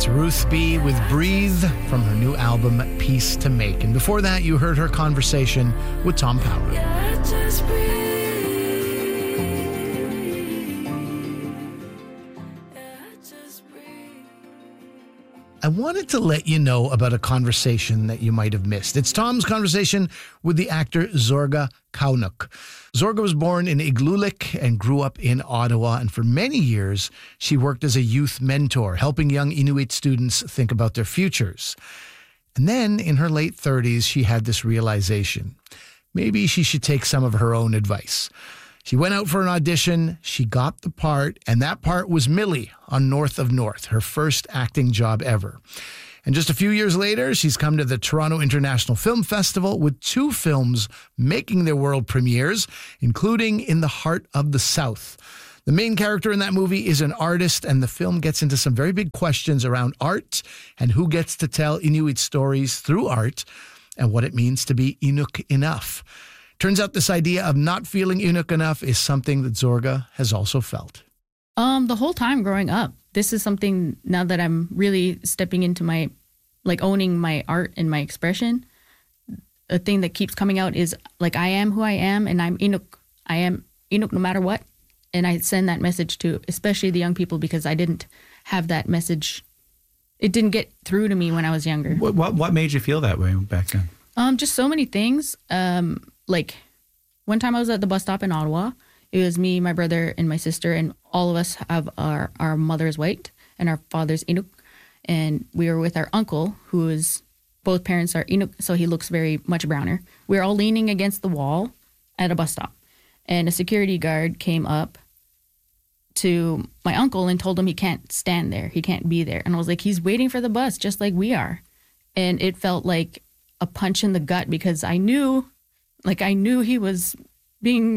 That's Ruth B. with Breathe from her new album, Peace to Make. And before that, you heard her conversation with Tom Power. I wanted to let you know about a conversation that you might have missed. It's Tom's conversation with the actor Zorga Kaunuk. Zorga was born in Igloolik and grew up in Ottawa, and for many years, she worked as a youth mentor, helping young Inuit students think about their futures. And then, in her late 30s, she had this realization. Maybe she should take some of her own advice. She went out for an audition, she got the part, and that part was Millie on North of North, her first acting job ever. And just a few years later, she's come to the Toronto International Film Festival with 2 films making their world premieres, including In the Heart of the South. The main character in that movie is an artist, and the film gets into some very big questions around art and who gets to tell Inuit stories through art and what it means to be Inuk enough. Turns out this idea of not feeling Inuk enough is something that Zorga has also felt. The whole time growing up, this is something now that I'm really stepping into my, owning my art and my expression. A thing that keeps coming out is I am who I am and I'm Inuk. I am Inuk no matter what. And I send that message to especially the young people because I didn't have that message. It didn't get through to me when I was younger. What made you feel that way back then? Just so many things. One time I was at the bus stop in Ottawa. It was me, my brother, and my sister, and all of us have our mother is white and our father's Inuk. And we were with our uncle, who is, both parents are Inuk, so he looks very much browner. We were all leaning against the wall at a bus stop. And a security guard came up to my uncle and told him he can't stand there. He can't be there. And I was like, he's waiting for the bus just like we are. And it felt like a punch in the gut because I knew he was being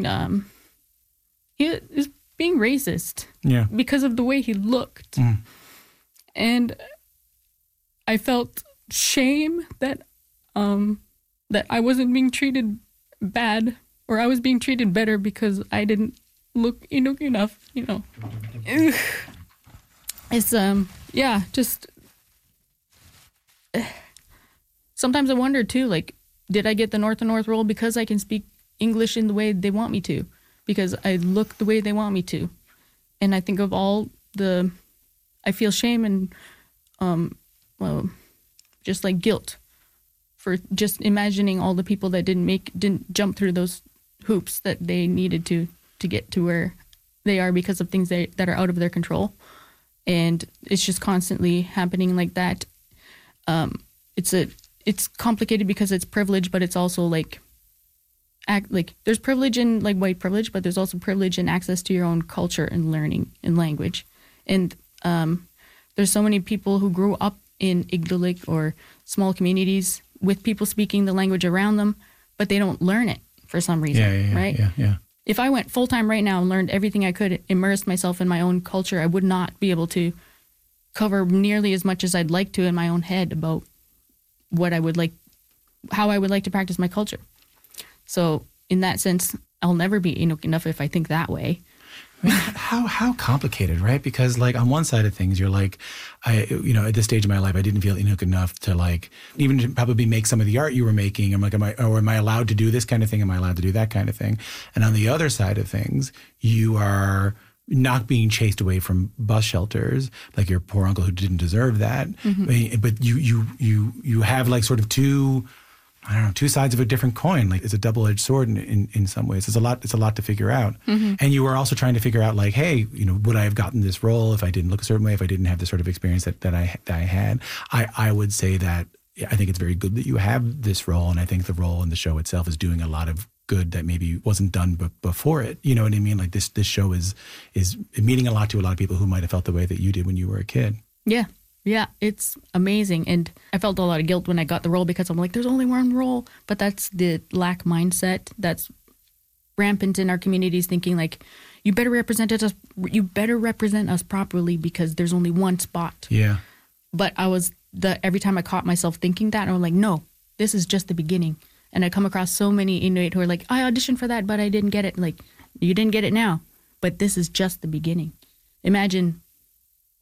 racist because of the way he looked. And I felt shame that I wasn't being treated bad, or I was being treated better because I didn't look Inuk enough, It's just sometimes I wonder too, did I get the North and North role because I can speak English in the way they want me to, because I look the way they want me to. And I think of I feel shame and just guilt for just imagining all the people that didn't jump through those hoops that they needed to get to where they are because of things that are out of their control. And it's just constantly happening like that. It's complicated because it's privilege, but it's also there's privilege in white privilege, but there's also privilege in access to your own culture and learning and language. And there's so many people who grew up in Igloolik or small communities with people speaking the language around them, but they don't learn it for some reason, right? Yeah. If I went full-time right now and learned everything I could, immersed myself in my own culture, I would not be able to cover nearly as much as I'd like to in my own head about what I would like, how I would like to practice my culture. So in that sense, I'll never be Inuk enough if I think that way. I mean, how complicated, right? Because on one side of things, you're at this stage of my life, I didn't feel Inuk enough to even to probably make some of the art you were making. I'm am I allowed to do this kind of thing? Am I allowed to do that kind of thing? And on the other side of things, you are not being chased away from bus shelters like your poor uncle who didn't deserve that. Mm-hmm. I mean, but you have sort of two sides of a different coin. It's a double-edged sword in some ways. It's a lot to figure out. Mm-hmm. And you were also trying to figure out hey, would I have gotten this role if I didn't look a certain way, if I didn't have the sort of experience that I had? I would say that I think it's very good that you have this role, and I think the role in the show itself is doing a lot of good that maybe wasn't done before it. You know what I mean? This show is meaning a lot to a lot of people who might have felt the way that you did when you were a kid. Yeah. Yeah, it's amazing. And I felt a lot of guilt when I got the role because I'm there's only one role. But that's the lack mindset that's rampant in our communities, thinking you better represent us properly because there's only one spot. Yeah. But every time I caught myself thinking that, I'm no, this is just the beginning. And I come across so many Inuit who are I auditioned for that, but I didn't get it. You didn't get it now, but this is just the beginning. Imagine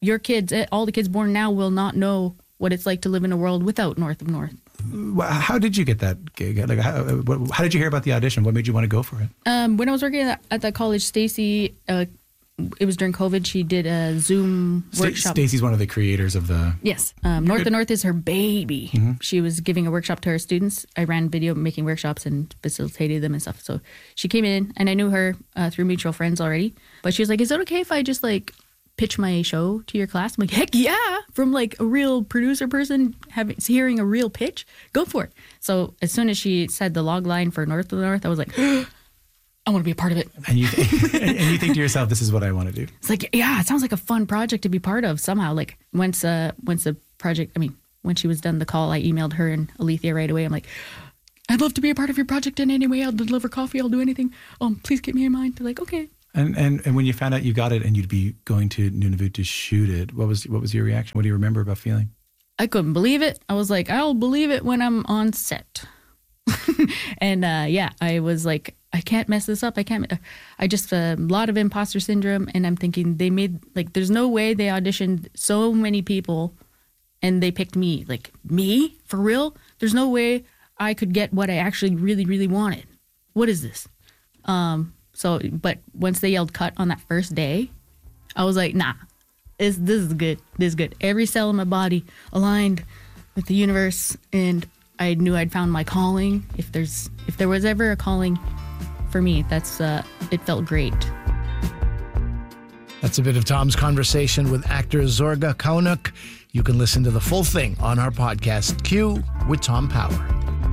your kids, all the kids born now will not know what it's like to live in a world without North of North. How did you get that gig? Like, how did you hear about the audition? What made you want to go for it? When I was working at that college, Stacy, it was during COVID, she did a Zoom workshop. Stacy's one of the creators of the... Yes. North of North is her baby. Mm-hmm. She was giving a workshop to her students. I ran video making workshops and facilitated them and stuff. So she came in, and I knew her through mutual friends already. But she was like, is it okay if I just like pitch my show to your class? I'm like, heck yeah. From like a real producer person hearing a real pitch, go for it. So as soon as she said the log line for North of North, I was like, I want to be a part of it. And you think to yourself, this is what I want to do. It's like, yeah, it sounds like a fun project to be part of somehow. Like once the project, when she was done the call, I emailed her and Alethea right away. I'm like, I'd love to be a part of your project in any way. I'll deliver coffee. I'll do anything. Please keep me in mind. They're like, okay. And when you found out you got it and you'd be going to Nunavut to shoot it, what was your reaction? What do you remember about feeling? I couldn't believe it. I was like, I'll believe it when I'm on set. And I was like, I can't mess this up. I just a lot of imposter syndrome. And I'm thinking they made, like, there's no way they auditioned so many people and they picked me. Like, me? For real? There's no way I could get what I actually really, really wanted. What is this? But once they yelled cut on that first day, I was like, nah, this is good. This is good. Every cell in my body aligned with the universe, and I knew I'd found my calling. If there was ever a calling for me, it felt great. That's a bit of Tom's conversation with actor Zorga Kaunuk. You can listen to the full thing on our podcast, Q with Tom Power.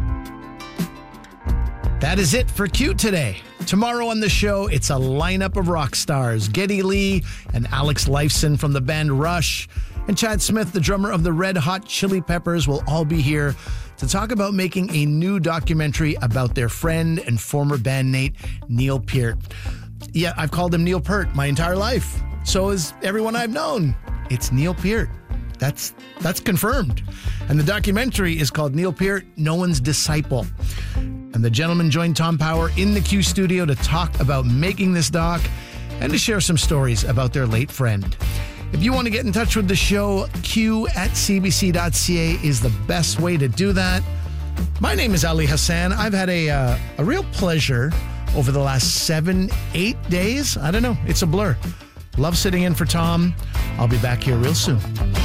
That is it for Q today. Tomorrow on the show, it's a lineup of rock stars. Geddy Lee and Alex Lifeson from the band Rush, and Chad Smith, the drummer of the Red Hot Chili Peppers, will all be here to talk about making a new documentary about their friend and former bandmate, Neil Peart. Yeah, I've called him Neil Peart my entire life. So is everyone I've known. It's Neil Peart. That's confirmed. And the documentary is called Neil Peart, No One's Disciple. And the gentleman joined Tom Power in the Q studio to talk about making this doc and to share some stories about their late friend. If you want to get in touch with the show, q@cbc.ca is the best way to do that. My name is Ali Hassan. I've had a real pleasure over the last 7-8 days. I don't know. It's a blur. Love sitting in for Tom. I'll be back here real soon.